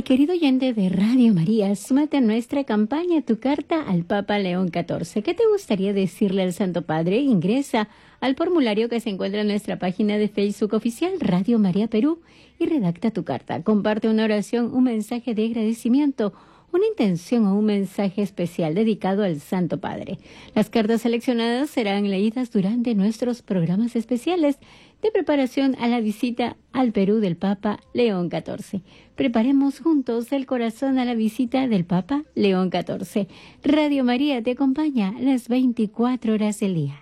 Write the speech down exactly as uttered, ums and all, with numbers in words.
Querido oyente de Radio María, súmate a nuestra campaña Tu Carta al Papa León catorce. ¿Qué te gustaría decirle al Santo Padre? Ingresa al formulario que se encuentra en nuestra página de Facebook oficial Radio María Perú y redacta tu carta. Comparte una oración, un mensaje de agradecimiento, una intención o un mensaje especial dedicado al Santo Padre. Las cartas seleccionadas serán leídas durante nuestros programas especiales de preparación a la visita al Perú del Papa León catorce. Preparemos juntos el corazón a la visita del Papa León catorce. Radio María te acompaña las veinticuatro horas del día.